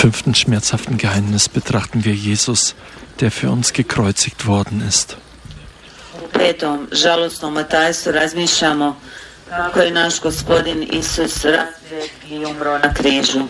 5. schmerzhaften Geheimnis betrachten wir Jesus, der für uns gekreuzigt worden ist. U 5. žalostnom tajstvu razmišljamo kako je naš Gospodin Isus raspet I umro na križu.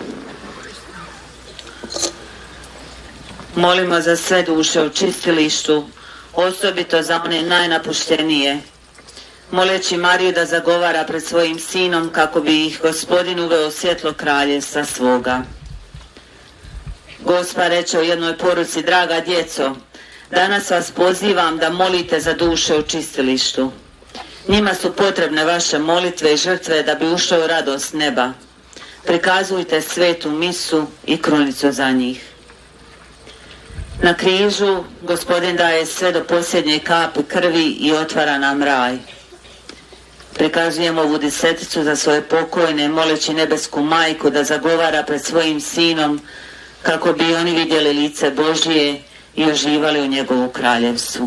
Molimo za sve duše u čistilištu, osobito za one najnapuštenije, moleći Mariju da zagovara pred svojim sinom kako bi ih Gospodin uveo u svjetlo kraljevstva svoga. Gospa reče u jednoj poruci: draga djeco, danas vas pozivam da molite za duše u čistilištu. Njima su potrebne vaše molitve I žrtve da bi ušlo u radost neba. Prikazujte svetu misu I krunicu za njih. Na križu Gospodin daje sve do posljednje kapi krvi I otvara nam raj. Prikazujemo ovu deseticu za svoje pokojne, moleći nebesku majku da zagovara pred svojim sinom kako bi oni vidjeli lice Božije I uživali u njegovu kraljevstvu.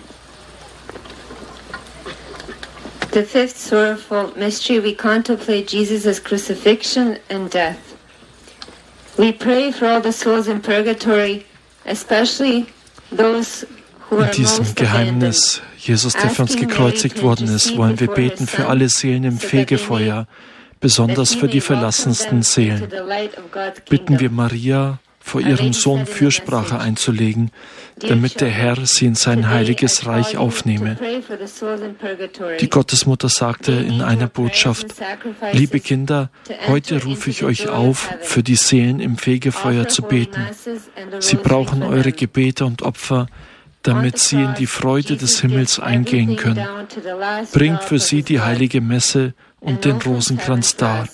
The fifth sorrowful mystery, we contemplate Jesus' crucifixion and death. We pray for all the souls in purgatory, especially those who are In diesem most Geheimnis, Jesus, der für uns gekreuzigt worden ist, wollen wir beten für alle Seelen im Fegefeuer, besonders für die verlassensten Seelen. Bitten wir Maria, vor ihrem Sohn Fürsprache einzulegen, damit der Herr sie in sein heiliges Reich aufnehme. Die Gottesmutter sagte in einer Botschaft: Liebe Kinder, heute rufe ich euch auf, für die Seelen im Fegefeuer zu beten. Sie brauchen eure Gebete und Opfer, damit sie in die Freude des Himmels eingehen können. Bringt für sie die heilige Messe und den Rosenkranz dar.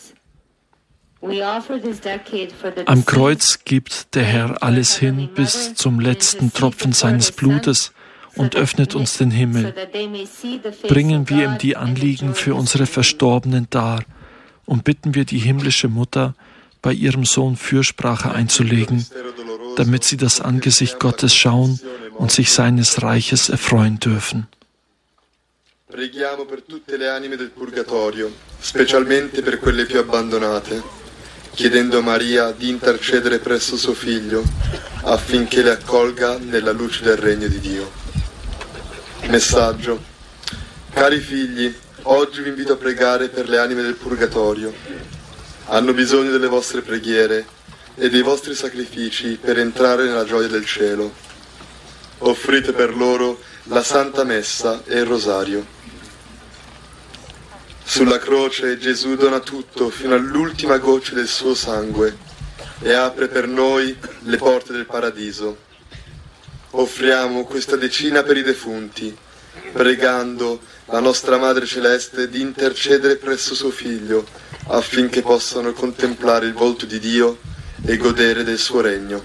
Am Kreuz gibt der Herr alles hin bis zum letzten Tropfen seines Blutes und öffnet uns den Himmel. Bringen wir ihm die Anliegen für unsere Verstorbenen dar und bitten wir die himmlische Mutter, bei ihrem Sohn Fürsprache einzulegen, damit sie das Angesicht Gottes schauen und sich seines Reiches erfreuen dürfen. Preghiamo per tutte le anime del purgatorio, specialmente per quelle più abbandonate, chiedendo a Maria di intercedere presso suo Figlio affinché le accolga nella luce del regno di Dio. Messaggio. Cari figli, oggi vi invito a pregare per le anime del purgatorio. Hanno bisogno delle vostre preghiere e dei vostri sacrifici per entrare nella gioia del cielo. Offrite per loro la Santa Messa e il Rosario. Sulla croce Gesù dona tutto fino all'ultima goccia del suo sangue e apre per noi le porte del paradiso. Offriamo questa decina per I defunti, pregando la nostra Madre Celeste di intercedere presso suo Figlio affinché possano contemplare il volto di Dio e godere del suo regno.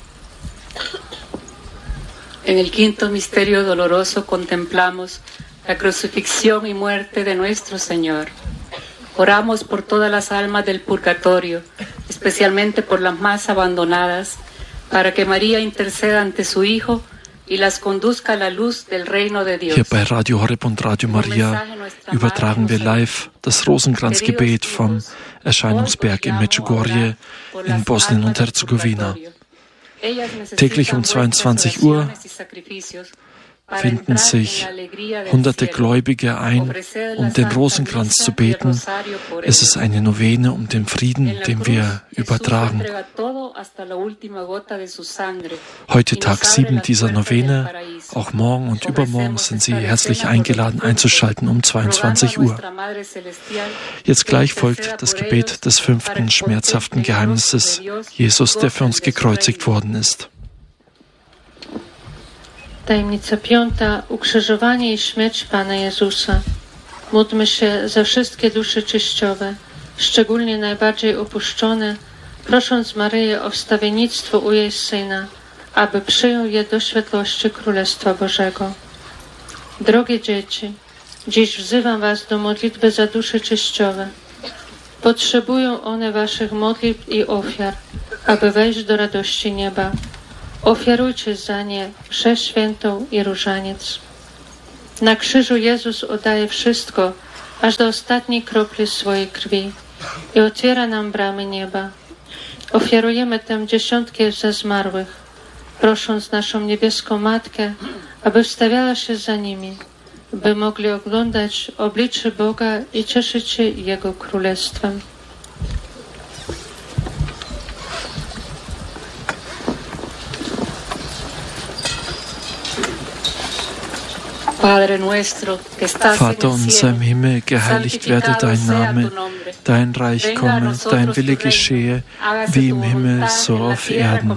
En el quinto misterio doloroso contemplamos la crucifixión y muerte de nuestro Señor. Oramos por todas las almas del purgatorio, especialmente por las más abandonadas, para que María interceda ante su Hijo y las conduzca a la luz del reino de Dios. Hier bei Radio Horeb und Radio Maria übertragen wir live das Rosenkranzgebet vom Erscheinungsberg in Medjugorje in Bosnien und Herzegowina. Täglich um 22 Uhr finden sich hunderte Gläubige ein, um den Rosenkranz zu beten. Es ist eine Novene um den Frieden, den wir übertragen. Heute Tag 7 dieser Novene. Auch morgen und übermorgen sind Sie herzlich eingeladen einzuschalten um 22 Uhr. Jetzt gleich folgt das Gebet des 5. schmerzhaften Geheimnisses, Jesus, der für uns gekreuzigt worden ist. Tajemnica 5. Ukrzyżowanie I śmierć Pana Jezusa. Módlmy się za wszystkie dusze czyściowe, szczególnie najbardziej opuszczone, prosząc Maryję o wstawiennictwo u jej Syna, aby przyjął je do światłości Królestwa Bożego. Drogie dzieci, dziś wzywam Was do modlitwy za dusze czyściowe. Potrzebują one Waszych modlitw I ofiar, aby wejść do radości nieba. Ofiarujcie za nie mszę świętą I różaniec. Na krzyżu Jezus oddaje wszystko, aż do ostatniej kropli swojej krwi I otwiera nam bramy nieba. Ofiarujemy tę dziesiątkę za zmarłych, prosząc naszą niebieską Matkę, aby wstawiała się za nimi, by mogli oglądać oblicze Boga i cieszyć się Jego Królestwem. Vater unser im Himmel, geheiligt werde dein Name, dein Reich komme, dein Wille geschehe, wie im Himmel, so auf Erden.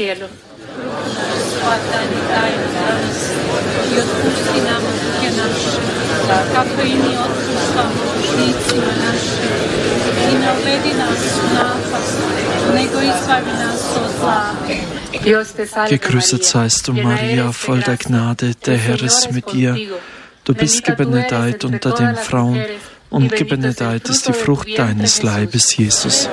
Gegrüßet seist du, Maria, voll der Gnade, der Herr ist mit dir. Du bist gebenedeit unter den Frauen, und gebenedeit ist die Frucht deines Leibes, Jesus.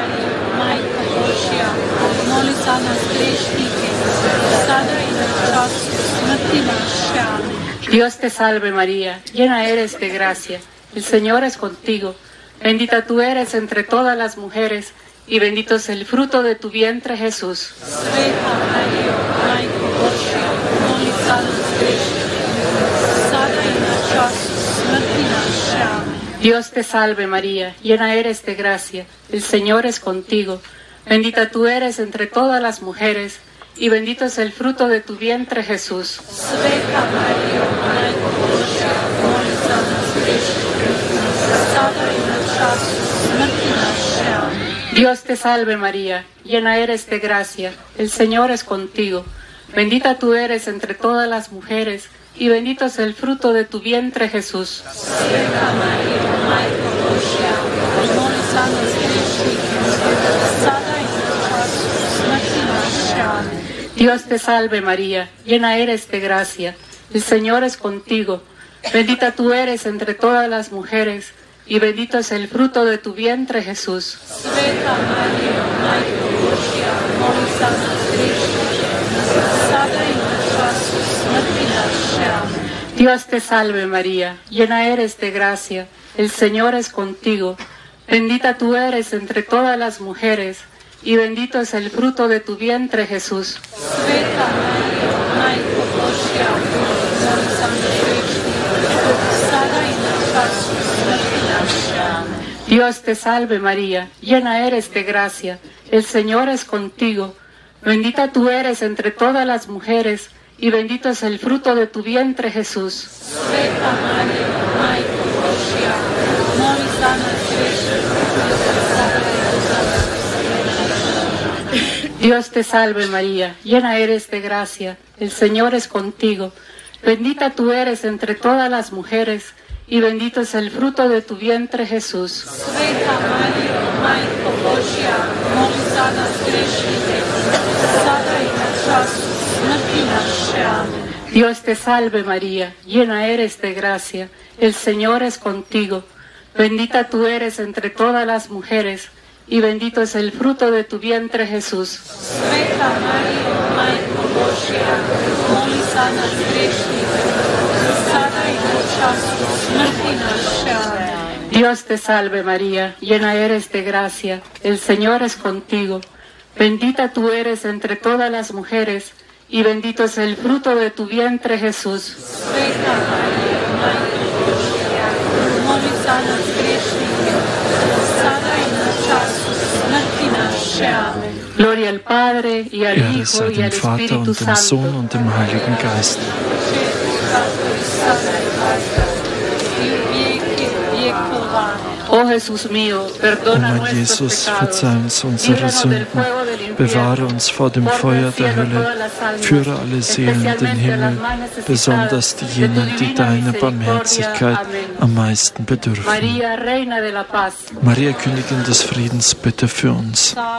Dios te salve María, llena eres de gracia, el Señor es contigo, bendita tú eres entre todas las mujeres, y bendito es el fruto de tu vientre, Jesús. Dios te salve María, llena eres de gracia, el Señor es contigo, bendita tú eres entre todas las mujeres, y bendito es el fruto de tu vientre, Jesús. Dios te salve María, llena eres de gracia, el Señor es contigo, bendita tú eres entre todas las mujeres, y bendito es el fruto de tu vientre, Jesús. Dios te salve María, llena eres de gracia, el Señor es contigo, bendita tú eres entre todas las mujeres, y bendito es el fruto de tu vientre, Jesús. Dios te salve María, llena eres de gracia, el Señor es contigo, bendita tú eres entre todas las mujeres, y bendito es el fruto de tu vientre, Jesús. Dios te salve María, llena eres de gracia, el Señor es contigo, bendita tú eres entre todas las mujeres, y bendito es el fruto de tu vientre, Jesús. Dios te salve María, llena eres de gracia, el Señor es contigo, bendita tú eres entre todas las mujeres, y bendito es el fruto de tu vientre, Jesús. Dios te salve María, llena eres de gracia, el Señor es contigo, bendita tú eres entre todas las mujeres, y bendito es el fruto de tu vientre, Jesús. Dios te salve María, llena eres de gracia, el Señor es contigo, bendita tú eres entre todas las mujeres, y bendito es el fruto de tu vientre, Jesús. Gloria al Padre, y al Hijo, y al Espíritu Santo. Sohn und dem Heiligen Geist. Oh Jesús mío, perdona nuestros pecados, verzeih uns unsere Sünden, bewahre uns vor dem Feuer der Hölle, führe alle Seelen in den Himmel, besonders diejenigen, die deiner Barmherzigkeit am meisten bedürfen. María, Reina de la Paz. Maria, Königin des Friedens, bitte für uns.